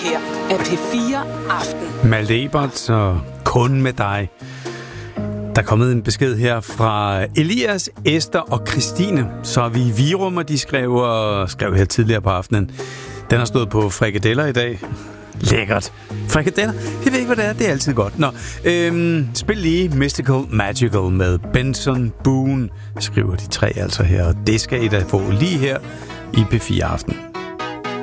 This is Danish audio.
her er P4 Aften. Malte Ebert og Kun med dig. Der er kommet en besked her fra Elias, Esther og Christine. Så er vi i Virum, og de skrev her tidligere på aftenen. Den har stået på frikadeller i dag. Lækkert. Frikadeller? Jeg ved ikke, hvad det er. Det er altid godt. Nå, spil lige Mystical Magical med Benson Boone, skriver de tre altså her. Og det skal I da få lige her i P4 Aften.